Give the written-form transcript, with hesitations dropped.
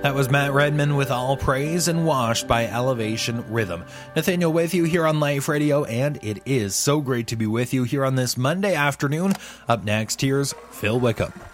That was Matt Redman with All Praise and Washed by Elevation Rhythm. Nathaniel with you here on Life Radio, and it is so great to be with you here on this Monday afternoon. Up next, here's Phil Wickham.